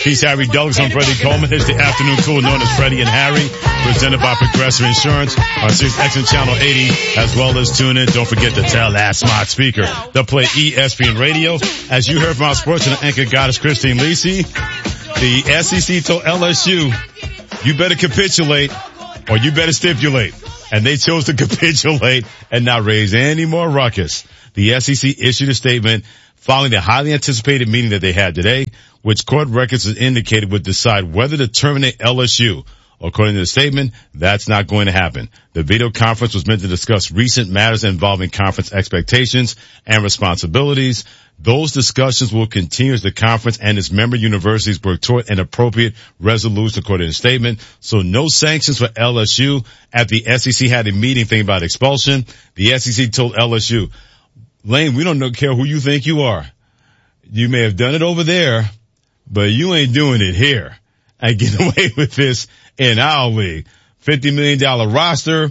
He's Harry Douglas. I'm Freddie Coleman. Here's the afternoon tour known as Freddie and Harry, presented by Progressive Insurance on Sirius XM Channel 80, as well as tune in. Don't forget to tell that smart speaker to play ESPN Radio. As you heard from our sports and anchor goddess Christine Lisi, the SEC told LSU, you better capitulate or you better stipulate. And they chose to capitulate and not raise any more ruckus. The SEC issued a statement following the highly anticipated meeting that they had today, which court records has indicated would decide whether to terminate LSU. According to the statement, that's not going to happen. The video conference was meant to discuss recent matters involving conference expectations and responsibilities. Those discussions will continue as the conference and its member universities work toward an appropriate resolution, according to the statement. So no sanctions for LSU. At the SEC had a meeting thinking about expulsion. The SEC told LSU, Lane, we don't care who you think you are. You may have done it over there, but you ain't doing it here. I get away with this in our league. $50 million roster,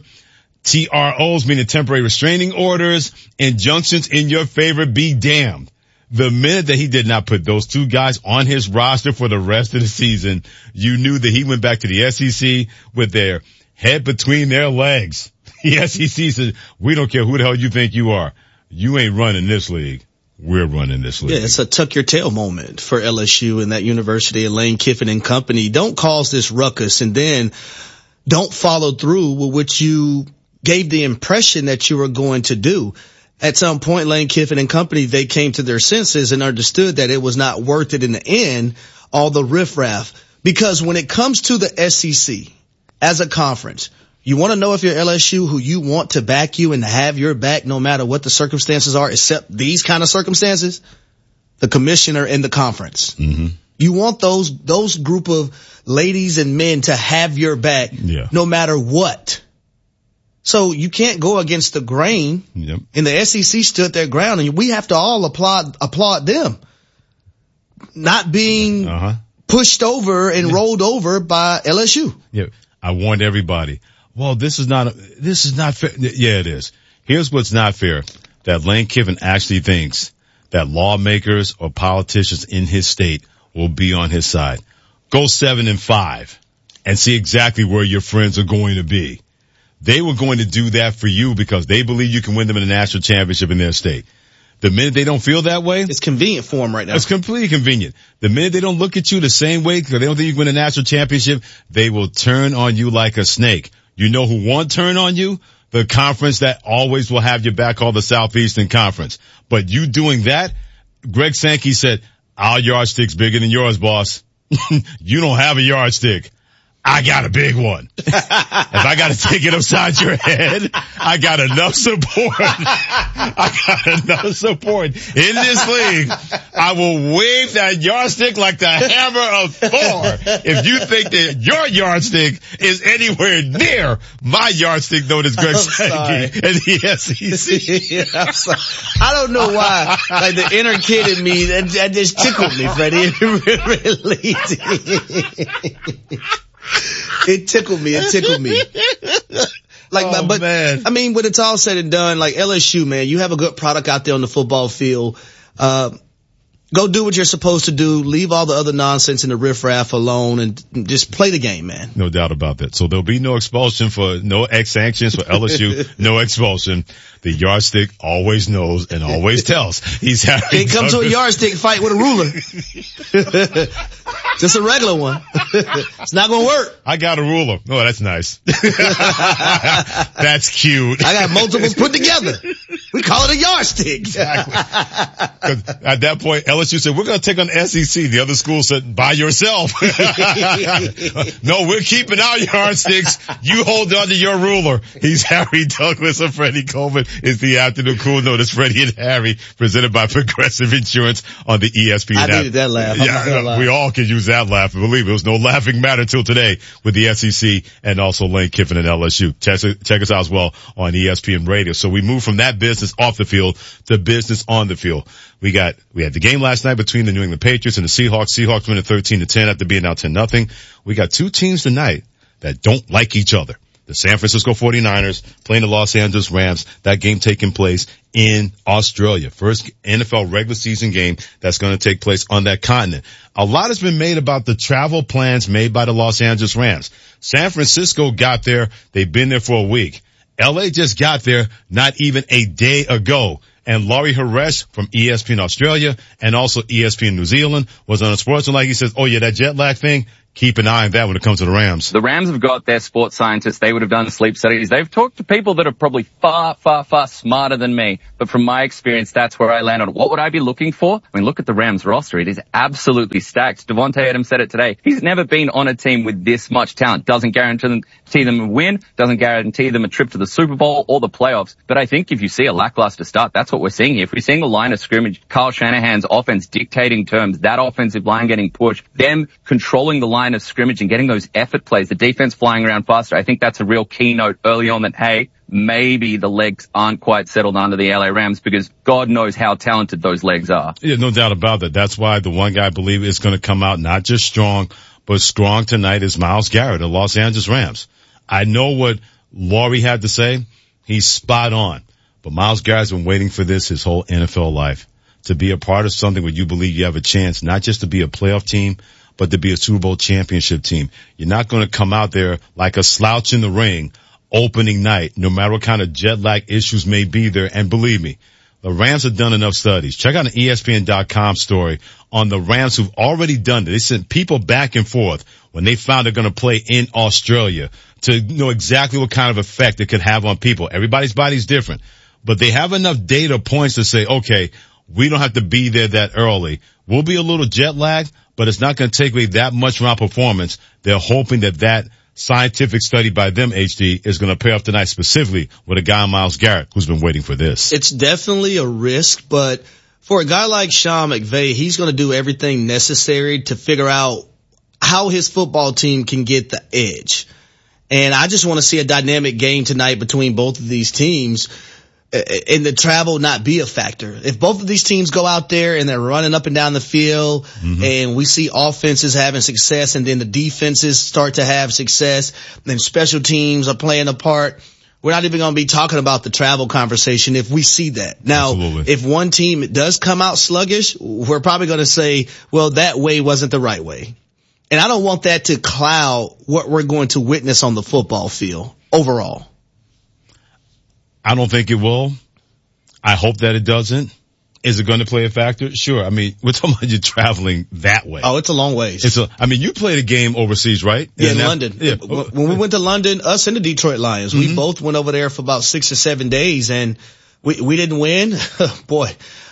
TROs, meaning temporary restraining orders, injunctions in your favor, be damned. The minute that he did not put those two guys on his roster for the rest of the season, you knew that he went back to the SEC with their head between their legs. The SEC said, we don't care who the hell you think you are. You ain't running this league. We're running this league. Yeah, it's a tuck your tail moment for LSU and that university and Lane Kiffin and company. Don't cause this ruckus and then don't follow through with what you gave the impression that you were going to do. At some point, Lane Kiffin and company, they came to their senses and understood that it was not worth it in the end, all the riffraff. Because when it comes to the SEC as a conference, you want to know if you're LSU who you want to back you and to have your back no matter what the circumstances are, except these kind of circumstances? The commissioner and the conference. Mm-hmm. You want those group of ladies and men to have your back no matter what. So you can't go against the grain. Yep. And the SEC stood their ground, and we have to all applaud them. Not being pushed over and rolled over by LSU. Yeah. I warned everybody. Well, this is not fair. Yeah, it is. Here's what's not fair. That Lane Kiffin actually thinks that lawmakers or politicians in his state will be on his side. Go 7-5 and see exactly where your friends are going to be. They were going to do that for you because they believe you can win them in a national championship in their state. The minute they don't feel that way, it's convenient for them right now. It's completely convenient. The minute they don't look at you the same way because they don't think you can win a national championship, they will turn on you like a snake. You know who won't turn on you? The conference that always will have your back, called the Southeastern Conference. But you doing that, Greg Sankey said, our yardstick's bigger than yours, boss. You don't have a yardstick. I got a big one. If I got to take it upside your head, I got enough support. In this league. I will wave that yardstick like the hammer of Thor. If you think that your yardstick is anywhere near my yardstick, known as Greg Sankey and the SEC. Yeah, I'm sorry. I don't know why. Like the inner kid in me, that just tickled me, Freddie. It really did. It tickled me. Like, man. I mean, when it's all said and done, like LSU, man, you have a good product out there on the football field. Go do what you're supposed to do. Leave all the other nonsense and the riffraff alone and just play the game, man. No doubt about that. So there'll be no expulsion no sanctions for LSU, no expulsion. The yardstick always knows and always tells. He's Harry It comes to a yardstick fight with a ruler. Just a regular one. It's not gonna work. I got a ruler. Oh, that's nice. That's cute. I got multiples put together. We call it a yardstick. Exactly. 'Cause at that point, LSU said, we're going to take on SEC. The other school said, by yourself. No, we're keeping our yardsticks. You hold on to your ruler. He's Harry Douglas and Freddie Coleman. It's the afternoon cool notice. Freddie and Harry, presented by Progressive Insurance on the ESPN app. I needed that laugh. Yeah, we all could use that laugh. Believe it was no laughing matter till today with the SEC and also Lane Kiffin and LSU. Check us out as well on ESPN Radio. So we move from that business off the field to business on the field. We had the game last night between the New England Patriots and the Seahawks. Seahawks winning 13-10 after being out 10-0. We got two teams tonight that don't like each other. The San Francisco 49ers playing the Los Angeles Rams. That game taking place in Australia. First NFL regular season game that's going to take place on that continent. A lot has been made about the travel plans made by the Los Angeles Rams. San Francisco got there. They've been there for a week. LA just got there not even a day ago. And Laurie Harash from ESPN Australia and also ESPN New Zealand was on a sports and like he says, oh yeah, that jet lag thing, keep an eye on that when it comes to the Rams. The Rams have got their sports scientists. They would have done sleep studies. They've talked to people that are probably far, far, far smarter than me. But from my experience, that's where I land on it. What would I be looking for? I mean, look at the Rams roster. It is absolutely stacked. Devontae Adams said it today. He's never been on a team with this much talent. Doesn't guarantee them a win. Doesn't guarantee them a trip to the Super Bowl or the playoffs. But I think if you see a lackluster start, that's what we're seeing here. If we're seeing the line of scrimmage, Kyle Shanahan's offense dictating terms, that offensive line getting pushed, them controlling the line of scrimmage and getting those effort plays, the defense flying around faster, I think that's a real keynote early on that, hey, maybe the legs aren't quite settled under the LA Rams because God knows how talented those legs are. Yeah, no doubt about that. That's why the one guy I believe is going to come out not just strong, but strong tonight is Myles Garrett, the Los Angeles Rams. I know what Laurie had to say. He's spot on. But Myles Garrett's been waiting for this his whole NFL life. To be a part of something where you believe you have a chance, not just to be a playoff team, but to be a Super Bowl championship team. You're not going to come out there like a slouch in the ring opening night, no matter what kind of jet lag issues may be there. And believe me, the Rams have done enough studies. Check out an ESPN.com story on the Rams who've already done it. They sent people back and forth when they found they're going to play in Australia to know exactly what kind of effect it could have on people. Everybody's body's different, but they have enough data points to say, okay, we don't have to be there that early. We'll be a little jet lagged, but it's not going to take away that much from our performance. They're hoping that scientific study by them, HD, is going to pay off tonight, specifically with a guy, Myles Garrett, who's been waiting for this. It's definitely a risk, but for a guy like Sean McVay, he's going to do everything necessary to figure out how his football team can get the edge. And I just want to see a dynamic game tonight between both of these teams and the travel not be a factor. If both of these teams go out there and they're running up and down the field and we see offenses having success and then the defenses start to have success, then special teams are playing a part, we're not even going to be talking about the travel conversation if we see that. Now, Absolutely. If one team does come out sluggish, we're probably going to say, well, that way wasn't the right way. And I don't want that to cloud what we're going to witness on the football field overall. I don't think it will. I hope that it doesn't. Is it going to play a factor? Sure. I mean, we're talking about you traveling that way. Oh, it's a long ways. You played a game overseas, right? Yeah, in London. Yeah. When we went to London, us and the Detroit Lions, we both went over there for about 6 or 7 days and we didn't win. Boy.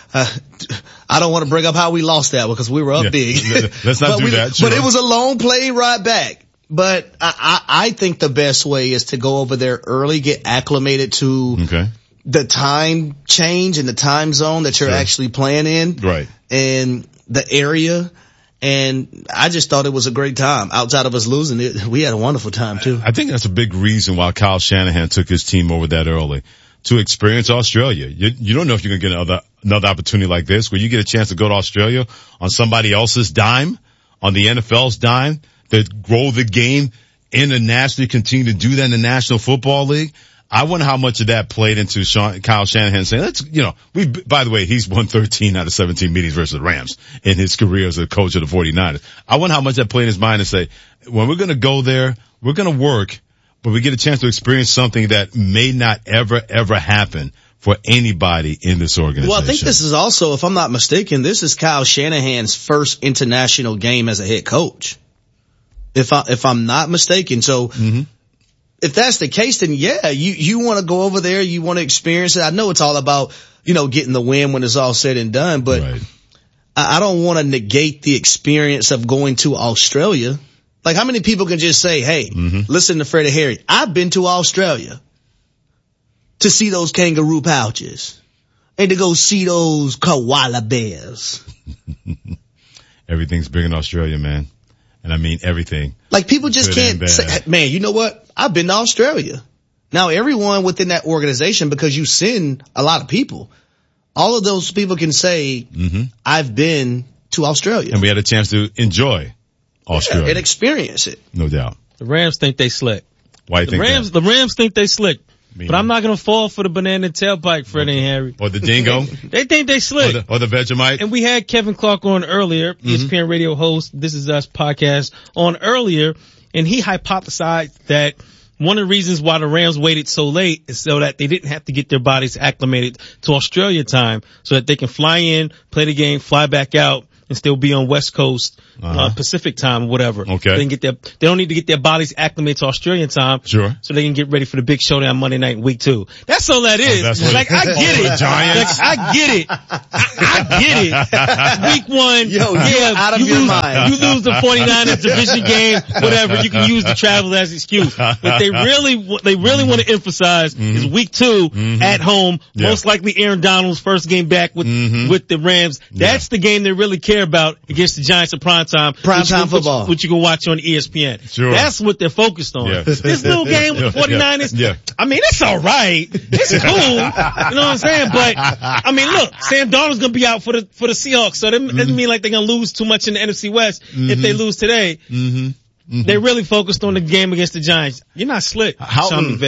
I don't want to bring up how we lost that because we were up big. Let's not do that. Sure. But it was a long plane ride back. But I think the best way is to go over there early, get acclimated to the time change and the time zone that you're actually playing in. Right. And the area. And I just thought it was a great time. Outside of us losing it, we had a wonderful time too. I think that's a big reason why Kyle Shanahan took his team over that early. To experience Australia. You don't know if you're going to get another opportunity like this where you get a chance to go to Australia on somebody else's dime, on the NFL's dime, that grow the game internationally, continue to do that in the National Football League. I wonder how much of that played into Kyle Shanahan saying, by the way, he's won 13 out of 17 meetings versus the Rams in his career as a coach of the 49ers. I wonder how much that played in his mind to say, when we're going to go there, we're going to work, but we get a chance to experience something that may not ever happen for anybody in this organization. Well, I think this is also, if I'm not mistaken, this is Kyle Shanahan's first international game as a head coach. If I'm not mistaken. So if that's the case, then yeah, you want to go over there, you want to experience it. I know it's all about, getting the win when it's all said and done, but right. I don't want to negate the experience of going to Australia. Like, how many people can just say, hey, listen to Freddie Harry, I've been to Australia to see those kangaroo pouches and to go see those koala bears. Everything's big in Australia, man. And I mean everything. Like, people just can't say, man, you know what? I've been to Australia. Now, everyone within that organization, because you send a lot of people, all of those people can say, I've been to Australia. And we had a chance to enjoy Australia. And experience it. No doubt. The Rams think they slick. Why you think that? The Rams think they slick. But I'm not going to fall for the banana tailpipe, Freddie and Harry. Or the dingo. They think they slick. Or the Vegemite. And we had Kevin Clark on earlier, ESPN radio host, This Is Us podcast, on earlier, and he hypothesized that one of the reasons why the Rams waited so late is so that they didn't have to get their bodies acclimated to Australia time, so that they can fly in, play the game, fly back out, and still be on West Coast, Pacific time, whatever. Okay. They don't need to get their bodies acclimated to Australian time. Sure. So they can get ready for the big showdown Monday night in week 2. That's all that is. I get it. Giants. I get it. I get it. Week 1. Out of your mind. You lose the 49ers division game, whatever. You can use the travel as excuse. But they really want to emphasize is week 2 at home. Yeah. Most likely Aaron Donald's first game back with the Rams. That's the game they really care about against the Giants at primetime. Primetime football. Which you can watch on ESPN. Sure. That's what they're focused on. Yeah. This little game with the 49ers, I mean, it's alright. It's cool. You know what I'm saying? But, I mean, look, Sam Darnold's gonna be out for the Seahawks, so that doesn't mean like they're gonna lose too much in the NFC West if they lose today. They're really focused on the game against the Giants. You're not slick. How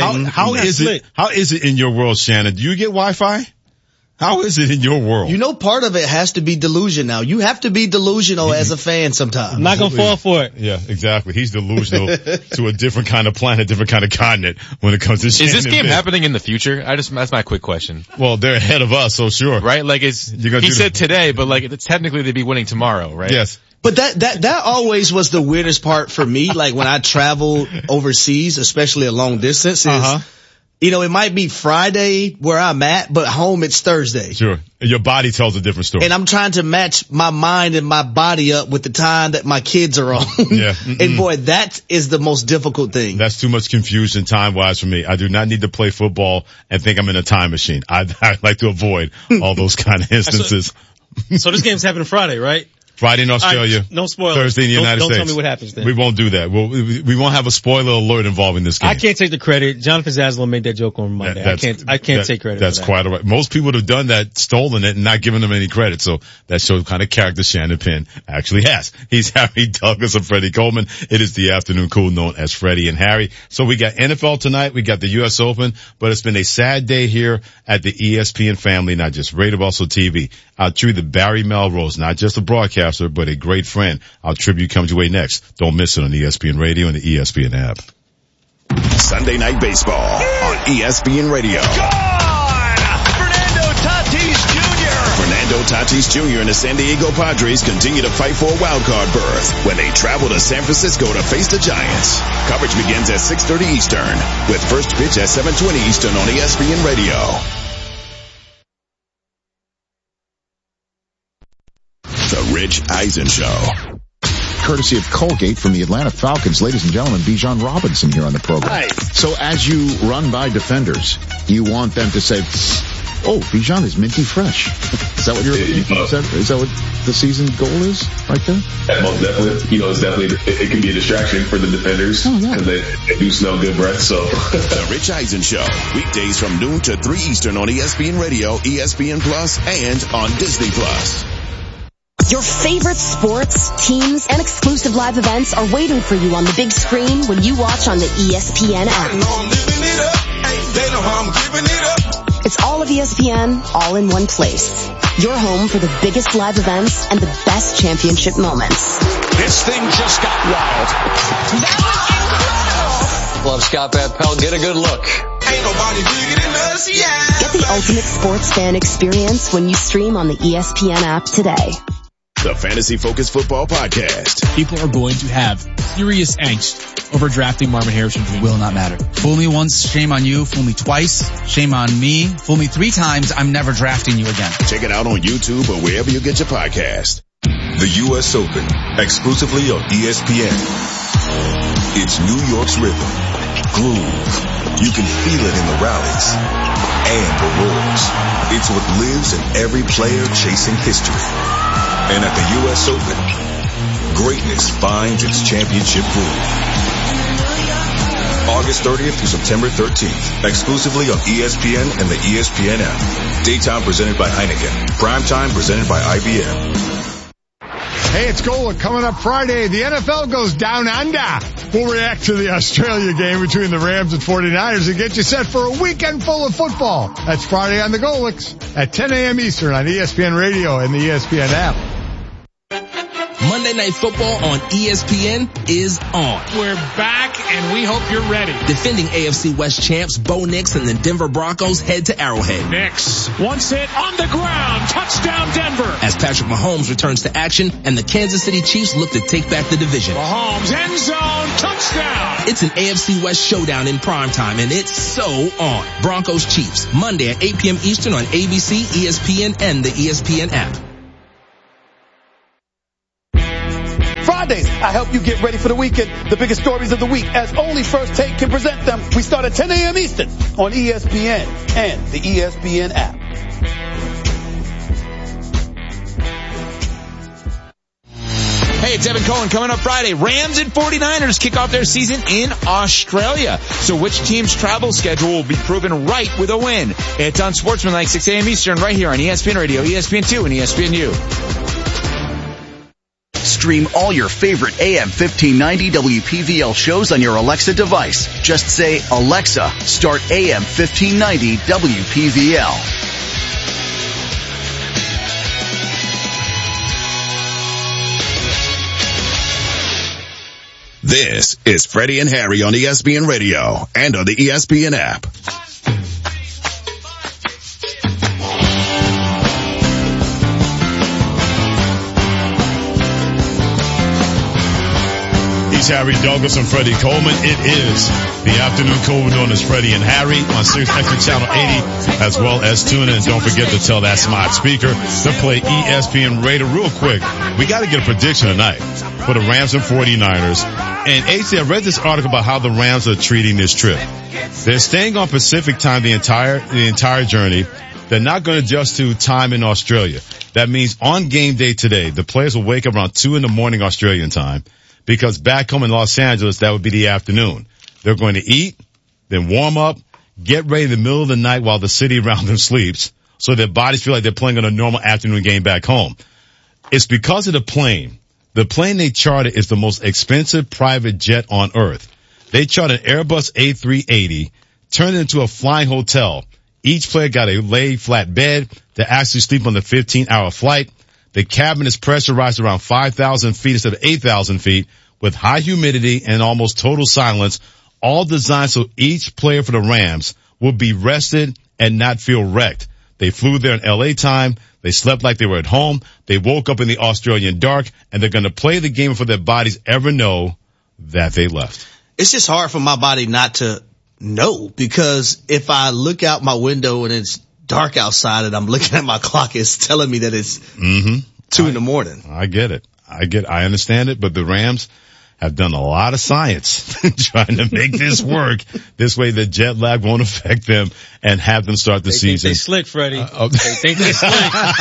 is it in your world, Shannon? Do you get Wi-Fi? How is it in your world? You know, part of it has to be delusion now. You have to be delusional as a fan sometimes. I'm not going to fall for it. Yeah, exactly. He's delusional to a different kind of planet, different kind of continent when it comes to Shannon. Is this game happening in the future? That's my quick question. Well, they're ahead of us, so sure. Right? Like he said today, but like it's technically they'd be winning tomorrow, right? Yes. But that always was the weirdest part for me. Like when I travel overseas, especially a long distance, you know, it might be Friday where I'm at, but home it's Thursday. Sure. Your body tells a different story. And I'm trying to match my mind and my body up with the time that my kids are on. Yeah. And boy, that is the most difficult thing. That's too much confusion time-wise for me. I do not need to play football and think I'm in a time machine. I'd like to avoid all those kind of instances. So this game's happening Friday, right? Friday in Australia. Right, no spoilers. Thursday in the United States. Don't tell me what happens then. We won't do that. We won't have a spoiler alert involving this game. I can't take the credit. Jonathan Zaslow made that joke on Monday. I can't take credit. That's for that. quite all right. Most people would have done that, stolen it, and not given them any credit. So that shows the kind of character Shannon Penn actually has. He's Harry Douglas and Freddie Coleman. It is the afternoon cool known as Freddie and Harry. So we got NFL tonight. We got the U.S. Open, but it's been a sad day here at the ESPN family, not just radio, but also TV. Our tribute to Barry Melrose, not just a broadcaster, but a great friend. Our tribute comes your way next. Don't miss it on ESPN Radio and the ESPN app. Sunday Night Baseball on ESPN Radio. Fernando Tatis Jr. Fernando Tatis Jr. and the San Diego Padres continue to fight for a wild card berth when they travel to San Francisco to face the Giants. Coverage begins at 6:30 Eastern with first pitch at 7:20 Eastern on ESPN Radio. The Rich Eisen Show. Courtesy of Colgate from the Atlanta Falcons. Ladies and gentlemen, Bijan Robinson here on the program. Hi. So as you run by defenders, you want them to say, oh, Bijan is minty fresh. Is that what is that what the season goal is right there? Yeah, most definitely. You know, it can be a distraction for the defenders because they do smell good breath. So The Rich Eisen Show, weekdays from noon to 3 Eastern on ESPN Radio, ESPN Plus, and on Disney Plus. Your favorite sports, teams, and exclusive live events are waiting for you on the big screen when you watch on the ESPN app. It's all of ESPN, all in one place. Your home for the biggest live events and the best championship moments. This thing just got wild. That was incredible. Love Scott Van Pelt. Get a good look. Ain't nobody bigger than us, yeah. Get the ultimate sports fan experience when you stream on the ESPN app today. The Fantasy Focus Football Podcast. People are going to have serious angst over drafting Marvin Harrison Jr. Will not matter. Fool me once, shame on you. Fool me twice, shame on me. Fool me 3 times, I'm never drafting you again. Check it out on YouTube or wherever you get your podcast. The U.S. Open, exclusively on ESPN. It's New York's rhythm, groove. You can feel it in the rallies and the roars. It's what lives in every player chasing history. And at the U.S. Open, greatness finds its championship groove. August 30th through September 13th, exclusively on ESPN and the ESPN app. Daytime presented by Heineken. Primetime presented by IBM. Hey, it's Golic coming up Friday. The NFL goes down under. We'll react to the Australia game between the Rams and 49ers and get you set for a weekend full of football. That's Friday on the Golics at 10 a.m. Eastern on ESPN Radio and the ESPN app. Monday Night Football on ESPN is on. We're back, and we hope you're ready. Defending AFC West champs Bo Nix and the Denver Broncos head to Arrowhead. Nix wants it on the ground. Touchdown, Denver. As Patrick Mahomes returns to action and the Kansas City Chiefs look to take back the division. Mahomes, end zone, touchdown. It's an AFC West showdown in primetime, and it's so on. Broncos Chiefs, Monday at 8 p.m. Eastern on ABC, ESPN, and the ESPN app. Fridays, I help you get ready for the weekend. The biggest stories of the week, as only First Take can present them. We start at 10 a.m. Eastern on ESPN and the ESPN app. Hey, it's Evan Cohen coming up Friday. Rams and 49ers kick off their season in Australia. So which team's travel schedule will be proven right with a win? It's on Sportsmanlike, 6 a.m. Eastern, right here on ESPN Radio, ESPN2, and ESPNU. Stream all your favorite AM 1590 WPVL shows on your Alexa device. Just say, Alexa, start AM 1590 WPVL. This is Freddie and Harry on ESPN Radio and on the ESPN app. He's Harry Douglas and Freddie Coleman. It is the afternoon cool known as Freddie and Harry on Sirius XM Channel 80, as well as tune in. Don't forget to tell that smart speaker to play ESPN Radio. Real quick, we got to get a prediction tonight for the Rams and 49ers. And AC, I read this article about how the Rams are treating this trip. They're staying on Pacific time the entire journey. They're not going to adjust to time in Australia. That means on game day today, the players will wake up around 2 a.m. Australian time, because back home in Los Angeles, that would be the afternoon. They're going to eat, then warm up, get ready in the middle of the night while the city around them sleeps, so their bodies feel like they're playing on a normal afternoon game back home. It's because of the plane. The plane they chartered is the most expensive private jet on earth. They chartered an Airbus A380, turned it into a flying hotel. Each player got a lay-flat bed to actually sleep on the 15-hour flight. The cabin is pressurized around 5,000 feet instead of 8,000 feet with high humidity and almost total silence, all designed so each player for the Rams will be rested and not feel wrecked. They flew there in LA time. They slept like they were at home. They woke up in the Australian dark, and they're going to play the game before their bodies ever know that they left. It's just hard for my body not to know, because if I look out my window and it's dark outside and I'm looking at my clock, it's telling me that it's 2 a.m. I get it. I understand it, but the Rams have done a lot of science trying to make this work. This way the jet lag won't affect them and have them start the season. They slick, Freddie. They think they slick.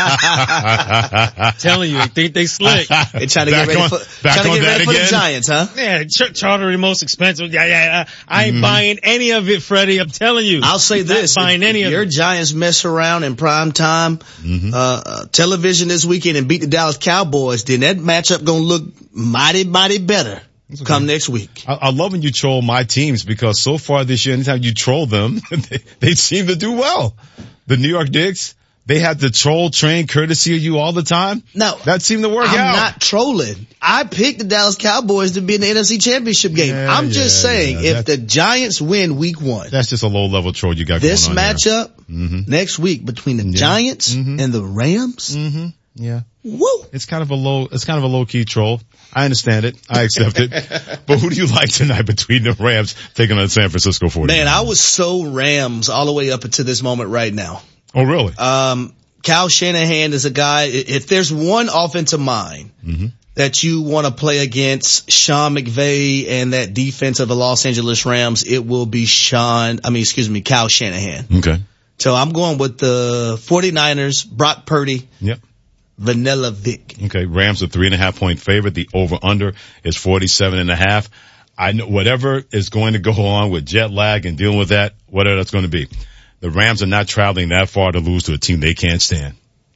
I'm telling you, they think they slick. They trying to get ready for the Giants, huh? Yeah, charter the most expensive. Yeah. I ain't buying any of it, Freddie. I'm telling you. I'll say this. Not buying any of it. Your Giants mess around in prime time, television this weekend and beat the Dallas Cowboys, then that matchup gonna look mighty better. Come next week. I love when you troll my teams, because so far this year, anytime you troll them, they seem to do well. The New York Knicks, they had the troll train courtesy of you all the time. No. That seemed to work out. I'm not trolling. I picked the Dallas Cowboys to be in the NFC Championship game. I'm just saying, if the Giants win week 1. That's just a low level troll you got going on. This matchup next week between the Giants and the Rams. Yeah. Woo! It's kind of a low key troll. I understand it. I accept it. But who do you like tonight between the Rams taking on the San Francisco 49ers? Man, I was so Rams all the way up until this moment right now. Oh, really? Kyle Shanahan is a guy, if there's one offensive mind that you want to play against Sean McVay and that defense of the Los Angeles Rams, it will be Kyle Shanahan. Okay. So I'm going with the 49ers, Brock Purdy. Yep. Vanilla Vic. Okay, Rams are 3.5 point favorite. The over-under is 47.5. I know whatever is going to go on with jet lag and dealing with that, whatever that's going to be. The Rams are not traveling that far to lose to a team they can't stand.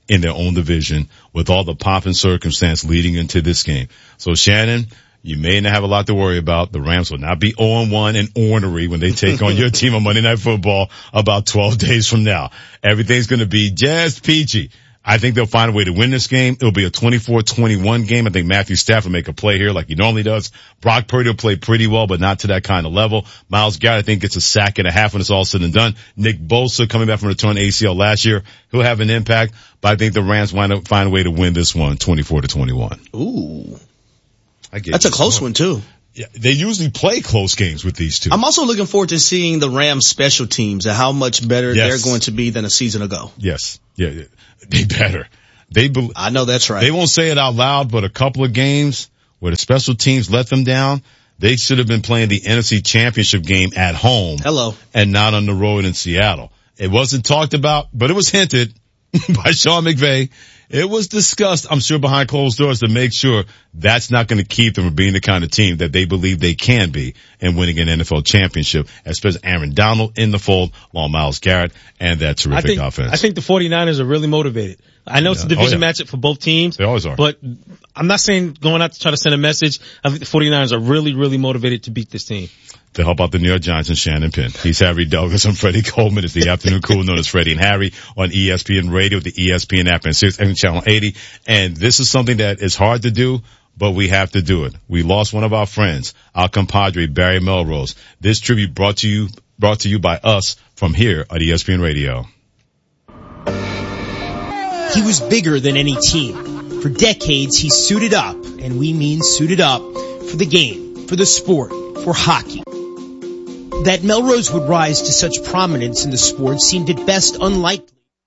in their own division with all the pomp and circumstance leading into this game. So Shannon, you may not have a lot to worry about. The Rams will not be 0-1 and ornery when they take on your team on Monday Night Football about 12 days from now. Everything's going to be just peachy. I think they'll find a way to win this game. It'll be a 24-21 game. I think Matthew Stafford will make a play here like he normally does. Brock Purdy will play pretty well, but not to that kind of level. Myles Garrett, I think, gets a sack and a half when it's all said and done. Nick Bosa, coming back from return ACL last year, he'll have an impact, but I think the Rams find a way to win this one 24-21. Ooh. That's a close one, too. Yeah, they usually play close games with these two. I'm also looking forward to seeing the Rams special teams and how much better they're going to be than a season ago. Yes. Yeah. They better. I know that's right. They won't say it out loud, but a couple of games where the special teams let them down, they should have been playing the NFC Championship game at home. Hello. And not on the road in Seattle. It wasn't talked about, but it was hinted by Sean McVay. It was discussed, I'm sure, behind closed doors to make sure that's not going to keep them from being the kind of team that they believe they can be and winning an NFL championship, especially Aaron Donald in the fold, along Myles Garrett, and that terrific offense. I think the 49ers are really motivated. I know it's a division matchup for both teams. They always are. But I'm not saying going out to try to send a message. I think the 49ers are really, really motivated to beat this team. To help out the New York Giants and Shannon Penn. He's Harry Douglas. I'm Freddie Coleman. It's the afternoon cool known as Freddie and Harry on ESPN Radio, the ESPN app, and Sirius XM Channel 80. And this is something that is hard to do, but we have to do it. We lost one of our friends, our compadre, Barry Melrose. This tribute brought to you by us from here at ESPN Radio. He was bigger than any team. For decades, he suited up, and we mean suited up, for the game, for the sport, for hockey. That Melrose would rise to such prominence in the sport seemed at best unlikely.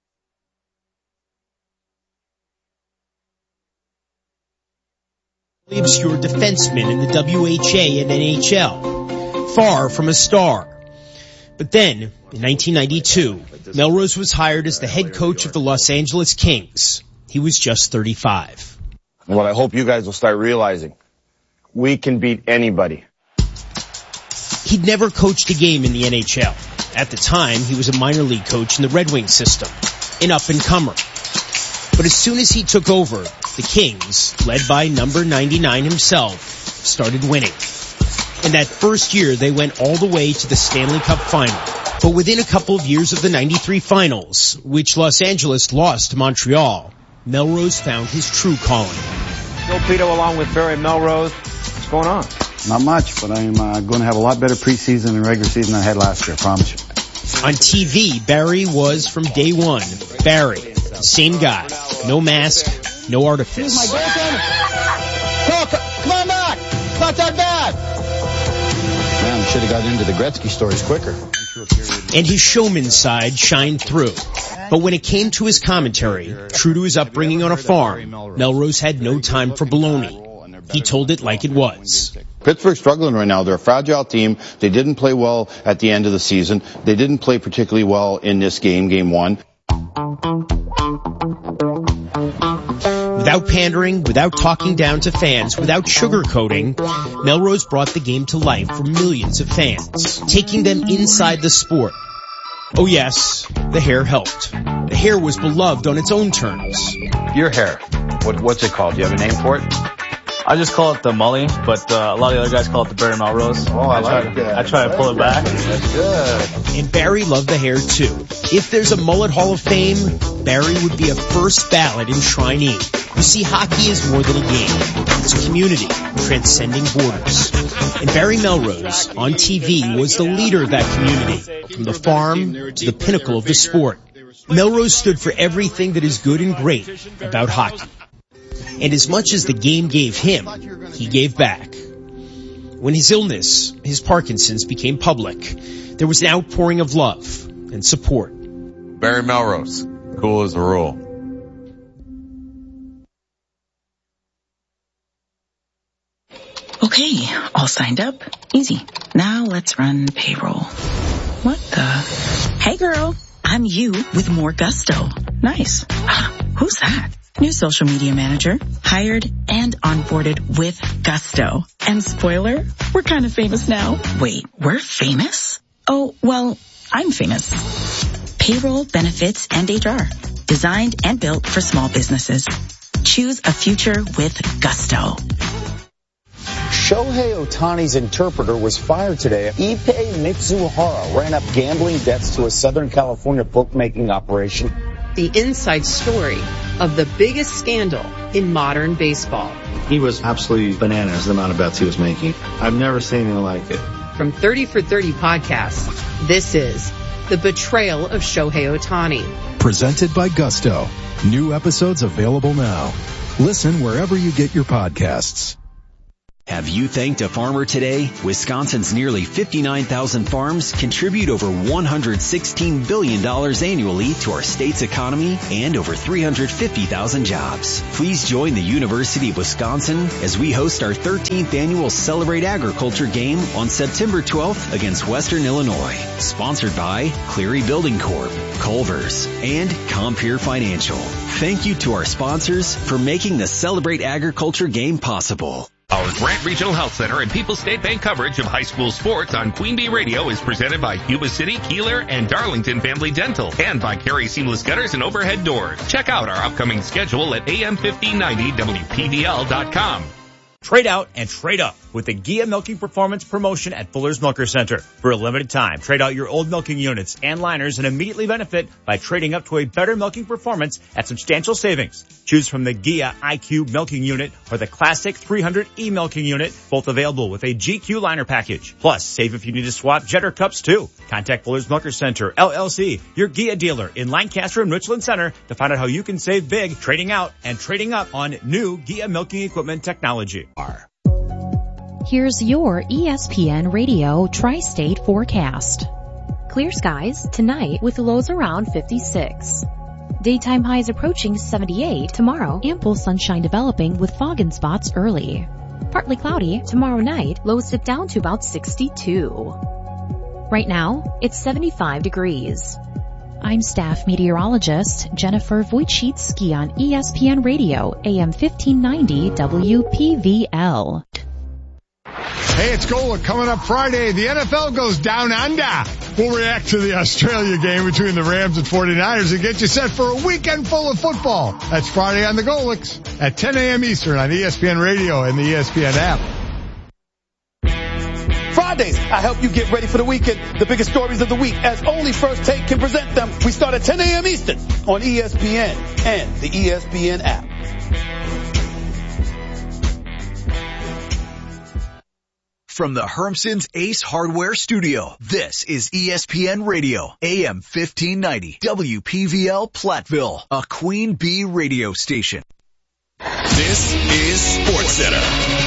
Obscure defenseman in the WHA and NHL, far from a star. But then, in 1992, Melrose was hired as the head coach of the Los Angeles Kings. He was just 35. What I hope you guys will start realizing, we can beat anybody. He'd never coached a game in the NHL. At the time, he was a minor league coach in the Red Wings system, an up-and-comer. But as soon as he took over, the Kings, led by number 99 himself, started winning. In that first year, they went all the way to the Stanley Cup final. But within a couple of years of the 93 finals, which Los Angeles lost to Montreal, Melrose found his true calling. Joe Pito along with Barry Melrose. What's going on? Not much, but I'm going to have a lot better preseason and regular season than I had last year, I promise you. On TV, Barry was from day one. Barry, same guy. No mask, no artifice. My goaltender. Come on back. It's not that bad. Man, should have got into the Gretzky stories quicker. And his showman side shined through. But when it came to his commentary, true to his upbringing on a farm, Melrose had no time for baloney. He told it like it was. Pittsburgh's struggling right now. They're a fragile team. They didn't play well at the end of the season. They didn't play particularly well in this game, game one. Without pandering, without talking down to fans, without sugarcoating, Melrose brought the game to life for millions of fans, taking them inside the sport. Oh yes, the hair helped. The hair was beloved on its own terms. Your hair. What's it called? Do you have a name for it? I just call it the Mully, but a lot of the other guys call it the Barry Melrose. Oh, I like that. I try to pull it back. That's good. And Barry loved the hair too. If there's a mullet Hall of Fame, Barry would be a first ballot enshrinee. You see, hockey is more than a game. It's a community, transcending borders. And Barry Melrose, on TV, was the leader of that community, from the farm to the pinnacle of the sport. Melrose stood for everything that is good and great about hockey. And as much as the game gave him, he gave back. When his illness, his Parkinson's, became public, there was an outpouring of love and support. Barry Melrose, cool as a rule. Okay, all signed up. Easy. Now let's run payroll. What the? Hey girl, I'm you with more gusto. Nice. Who's that? New social media manager, hired and onboarded with gusto. And spoiler, we're kind of famous now. Wait, we're famous? Oh, well, I'm famous. Payroll, benefits, and HR. Designed and built for small businesses. Choose a future with gusto. Shohei Ohtani's interpreter was fired today. Ippei Mitsuhara ran up gambling debts to a Southern California bookmaking operation. The inside story of the biggest scandal in modern baseball. He was absolutely bananas, the amount of bets he was making. I've never seen anything like it. From 30 for 30 podcasts, this is The Betrayal of Shohei Ohtani. Presented by Gusto. New episodes available now. Listen wherever you get your podcasts. Have you thanked a farmer today? Wisconsin's nearly 59,000 farms contribute over $116 billion annually to our state's economy and over 350,000 jobs. Please join the University of Wisconsin as we host our 13th annual Celebrate Agriculture game on September 12th against Western Illinois. Sponsored by Cleary Building Corp, Culver's, and Compeer Financial. Thank you to our sponsors for making the Celebrate Agriculture game possible. Our Grant Regional Health Center and People's State Bank coverage of high school sports on Queen Bee Radio is presented by Yuba City, Keeler, and Darlington Family Dental, and by Carey Seamless Gutters and Overhead Doors. Check out our upcoming schedule at am1590wpvl.com. Trade out and trade up with the Gia Milking Performance promotion at Fuller's Milker Center. For a limited time, trade out your old milking units and liners and immediately benefit by trading up to a better milking performance at substantial savings. Choose from the Gia IQ milking unit or the classic 300E milking unit, both available with a GQ liner package. Plus, save if you need to swap Jetter cups too. Contact Fuller's Milker Center, LLC, your Gia dealer in Lancaster and Richland Center to find out how you can save big trading out and trading up on new Gia milking equipment technology. Here's your ESPN Radio Tri-State forecast. Clear skies tonight with lows around 56. Daytime highs approaching 78 tomorrow. Ample sunshine developing with fog in spots early. Partly cloudy tomorrow night. Lows dip down to about 62. Right now, it's 75 degrees. I'm staff meteorologist Jennifer Wojcicki on ESPN Radio, AM 1590 WPVL. Hey, it's Golic coming up Friday. The NFL goes down under. We'll react to the Australia game between the Rams and 49ers and get you set for a weekend full of football. That's Friday on the Golics at 10 a.m. Eastern on ESPN Radio and the ESPN app. Fridays, I help you get ready for the weekend. The biggest stories of the week, as only First Take can present them. We start at 10 a.m. Eastern on ESPN and the ESPN app. From the Hermson's Ace Hardware Studio, this is ESPN Radio, AM 1590, WPVL Platteville, a Queen Bee radio station. This is SportsCenter.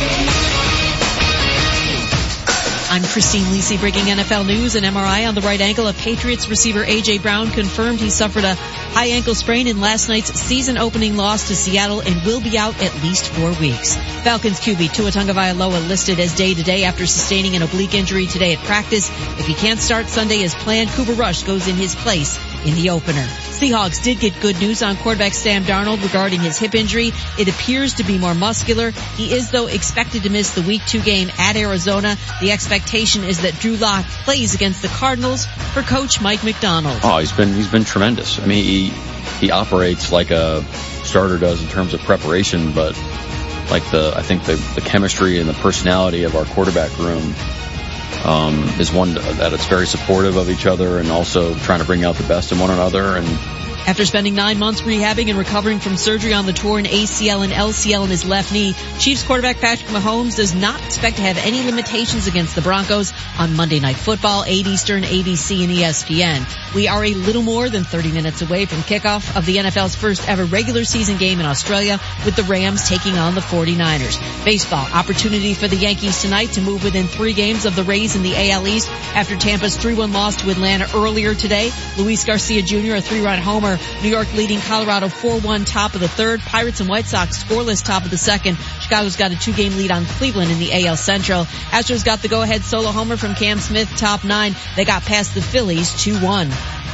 I'm Christine Lisi bringing NFL news. An MRI on the right ankle of Patriots receiver A.J. Brown confirmed he suffered a high ankle sprain in last night's season-opening loss to Seattle and will be out at least 4 weeks. Falcons QB Tua Tagovailoa listed as day-to-day after sustaining an oblique injury today at practice. If he can't start Sunday as planned, Cooper Rush goes in his place in the opener. Seahawks did get good news on quarterback Sam Darnold regarding his hip injury. It appears to be more muscular. He is, though, expected to miss the Week 2 game at Arizona. The expectation is that Drew Lock plays against the Cardinals for Coach Mike McDonald. Oh, he's been tremendous. I mean, he operates like a starter does in terms of preparation, but like I think the chemistry and the personality of our quarterback room is one that it's very supportive of each other and also trying to bring out the best in one another. And after spending 9 months rehabbing and recovering from surgery on the torn ACL and LCL in his left knee, Chiefs quarterback Patrick Mahomes does not expect to have any limitations against the Broncos on Monday Night Football, 8 Eastern, ABC, and ESPN. We are a little more than 30 minutes away from kickoff of the NFL's first ever regular season game in Australia, with the Rams taking on the 49ers. Baseball, opportunity for the Yankees tonight to move within 3 games of the Rays in the AL East after Tampa's 3-1 loss to Atlanta earlier today. Luis Garcia Jr., a 3-run homer. New York leading Colorado 4-1 top of the third. Pirates and White Sox scoreless top of the second. Chicago's got a 2-game lead on Cleveland in the AL Central. Astros got the go-ahead solo homer from Cam Smith, top 9. They got past the Phillies 2-1.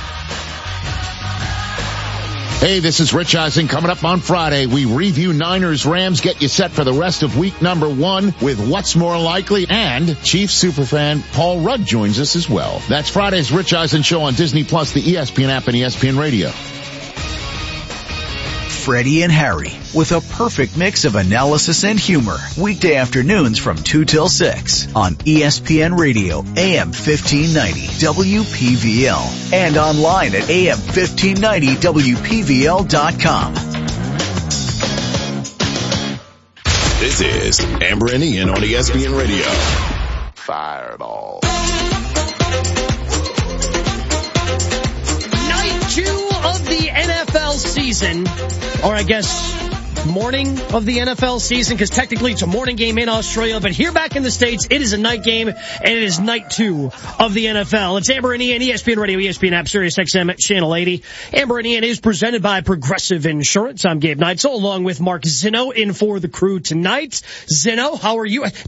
Hey, this is Rich Eisen. Coming up on Friday, we review Niners Rams, get you set for the rest of week number 1 with What's More Likely, and Chiefs superfan Paul Rudd joins us as well. That's Friday's Rich Eisen Show on Disney Plus, the ESPN app, and ESPN Radio. Freddie and Harry with a perfect mix of analysis and humor. Weekday afternoons from 2 till 6 on ESPN Radio, AM 1590 WPVL, and online at AM1590WPVL.com. This is Amber and Ian on ESPN Radio. Fireball. Night 2 of the NFL season, or I guess morning of the NFL season, because technically it's a morning game in Australia, but here back in the States, it is a night game, and it is night 2 of the NFL. It's Amber and Ian, ESPN Radio, ESPN app, Sirius XM, Channel 80. Amber and Ian is presented by Progressive Insurance. I'm Gabe Neitzel, along with Mark Zinno, in for the crew tonight. Zinno, how are you?